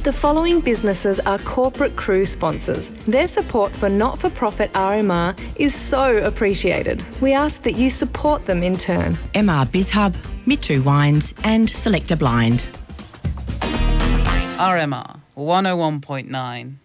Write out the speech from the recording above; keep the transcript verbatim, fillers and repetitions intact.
The following businesses are corporate cruise sponsors. Their support for not-for-profit R M R is so appreciated. We ask that you support them in turn. M R BizHub, Mitru Wines and Selector Blind. R M R one oh one point nine.